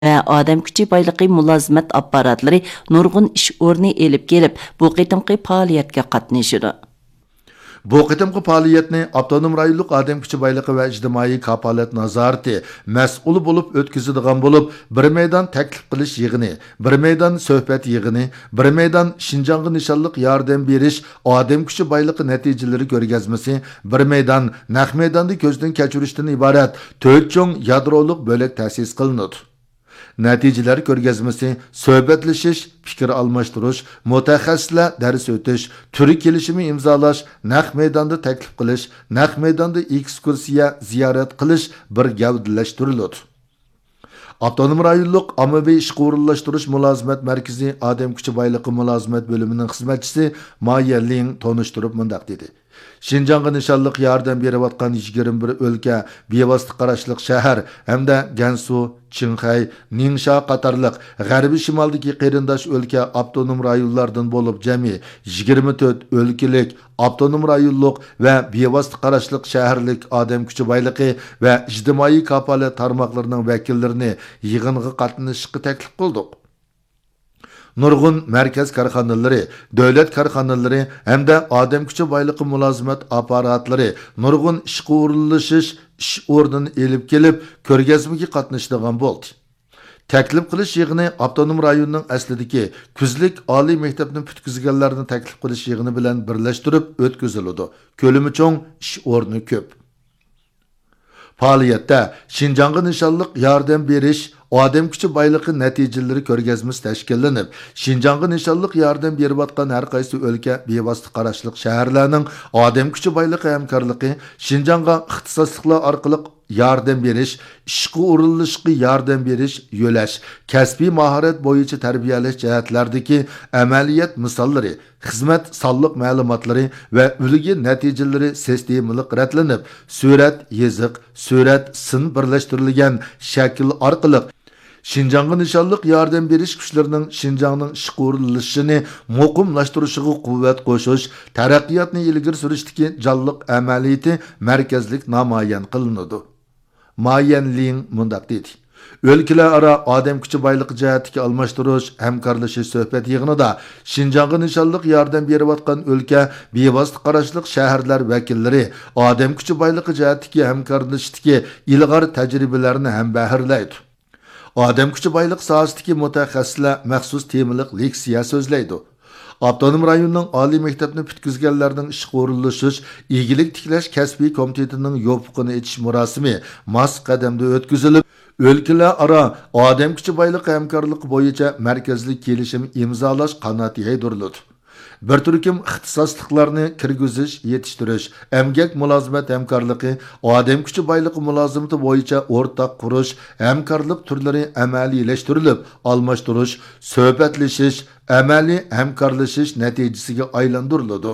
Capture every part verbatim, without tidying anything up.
və adam küçü baylıqı mülazimət apparatları nurgun iş orni elib gelib, bu qitimqi fəaliyyətə qatnışıdı. Bu qitimqi fəaliyyətni Avtonom rayonluq adam küçü baylıqı və ictimai kapalat nazarati məsul olub ötküzüdüğən olub, bir meydan təklif qilish yığını, bir meydan söhbət yığını, bir meydan Şinjanğı nişanlıq yardım beriş adam küçü baylıqı nəticələri görgəzməsi, bir meydan naq meydanda gözdən keçirishdən ibarət dörd çoğ yadroluq bölək təsis qılınır. Naticeler görgezmesi, söhbetleşiş, fikir almashtırış, mutaxassislar ders ötüş, türü kelishimi imzalash, naq meydanda taklif qilish, naq meydanda ekskursiya ziyorat qilish bir gavdalashtiriladi. Avtonom rayonluq ommaviy ishga o'rinlashtirish mulozimat markazi Adam kuchi boyliqi mulozimat bo'limining xizmatchisi Mayelling tonishtirib mundaq dedi. Şinjanğa nişanlıq yardım beriyotgan yigirma bir o'lka, bevosita qarashliq shahar hamda Gansu, Qinghai, Ningxia qatorliq g'arbiy shimoldagi qarindosh o'lka avtonom rayonlardan bo'lib jami yigirma to'rt o'lkalik avtonom rayonluq va bevosita qarashliq shaharlik odam kuchi boyliqi va ijtimoiy kafolat tarmoqlarining vakillarini yig'inga qatnashishga taklif qildik. Nurgun merkez karxanaları, devlet karxanaları hamda adam küçü baylıqı mülazimat aparatları nurgun işqi o'rinlashish ish o'rnini elib kelib ko'rgazmaga qatnashadigan bo'ldi. Taklif qilish yig'ini avtonom rayonning aslidagi kuzlik oliy maktabni putkizganlarni taklif qilish yig'ini bilan birlashtirib o'tkaziladi. Ko'limi cho'ng, ish o'rni ko'p. Faaliyatda Şinjanğa nişanlıq yardım berish Adam küçü baylıqı naticeleri körgezmesi təşkillenib, Şinjanğa nişanlıq yardım beriyotgan har qaysi o'lka bevosita qarashliq shaharlarning Adam küçü baylıqı hamkorligi Şinjanğa ixtisosliklar orqali yardım berish, ishga o'rinlashga yardım berish, yo'lash, kasbiy mahorat bo'yicha tarbiyalash jihatlaridagi amaliyat misollari, xizmat sonliq ma'lumotlari va ulgi natijalari sistemalik ratlanib, surat, yoziq, surat, sin birlashtirilgan shakl orqali Şinjanğa nişanlıq yardım berish kuchlarining Şinjanning ishga o'rinlashishini muqimlashtirishiga quvvat qo'shish, taraqqiyotni ilgari surishdagi jonliq amaliyati markazlik namoyon qilinadi. Mayelling mundaq dedi. O'lkalararo odam kuchi boyliqi jihatdagi almashtirish, hamkorlashish suhbat yig'inida Şinjanğa nişanlıq yardım beriyotgan o'lka bevosita qarashliq shaharlar vakillari odam kuchi boyliqi jihatdagi hamkorlashishdagi ilg'or tajribalarni ham bahrlaydi. Adam küçü baylık sohasidagi mutaxassislar maxsus temalik leksiya so'zlaydi. Avtonom rayonning oliy maktabni putkizganlarning ishga o'rinlashish, egilik tiklash kasbiy komitetining yo'piqini etish murosimi mas qadamda o'tkazilib, o'lkalararo odam kuchi boyliqi hamkorligi bo'yicha markazli kelishim imzolash qanoti yaydirildi. Bir turkum ixtisosliklarni kirgizish, yetishtirish, emgak mulozimat hamkorligi, odam kuchi boyliqi mulozimati bo'yicha o'rtaq qurish, hamkorlik turlari amaliylashtirilib, almashtirish, suhbatlashish, amaliy hamkorlashish natijasiga aylantiriladi.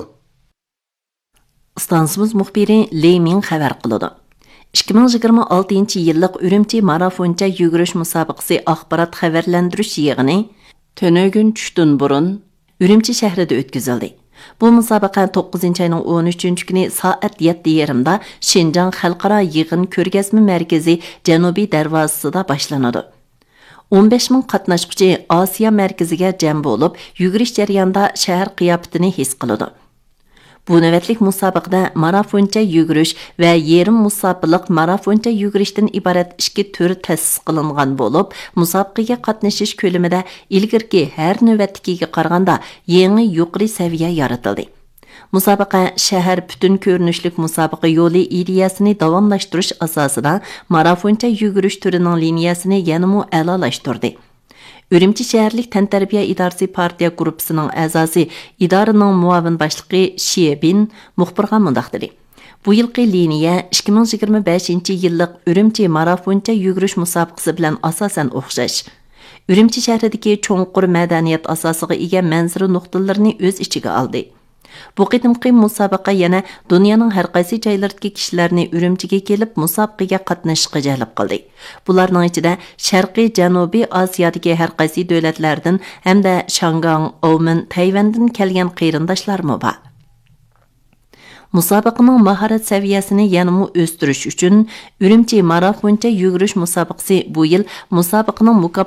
Stansimiz muxbiri Leymin xabar qiladi. ikki ming yigirma oltinchi yillik Ürümçi marafoncha yugurish musobaqasi axborot xabarlantirish yig'ini Tönögün tushdan burun Ürümçi shahrida o'tkazildi. Bu musobaqa to'qqizinchi ayning o'n uchinchi kuni soat yetti yarim da Şinjan xalqaro yig'in ko'rgazma markazi Janubiy darvozasida boshlanadi. o'n besh ming qatnashchi Osiyo markaziga jam bo'lib, yugurish jarayonida shahar qiyofatini his qiladi. Bu navbatlik musobaqada marafoncha yugurish va yarim musobaqalik marafoncha yugurishdan iborat ikki tur ta'sis qilingan bo'lib, musobaqaga qatnashish ko'lamida ilgirki har navbatdagiga qaraganda yangi yuqori saviya yaratildi. Musobaqa shahar butun ko'rinishlik musobaqa yo'li ideyasini davomlashtirish asosida marafoncha yugurish turining liniyasini yanada a'lolashtirdi. Ürümçi şəhərlik Təntarbiya İdarəsi partiya qrupsining a'zosi, idoraning muavin boshlig'i Shiyebin muxbirga mundaq dedi. Bu yilqi liniya ikki ming yigirma beshinchi yillik Ürümçi marafoncha yugurish musobaqasi bilan asosan o'xshash. Ürümçi shahridagi cho'nqur madaniyat asosiga ega manzara nuqtalarini o'z ichiga oldi. Bu qitimqi musobaqa yana dunyoning har qaysi joylaridagi kishilarni Ürümchiga kelib musobaqaga qatnashishga jalb qildi. Bularning ichida Sharqiy Janubiy Osiyodagi har qaysi davlatlardan hamda Shangang, Oman, Tayvandan kelgan qarindoshlarmi bor. Musobaqaning mahorat saviyasini yanada o'stirish uchun Urumchi marafoncha yugurish musobaqasi bu yil musobaqaning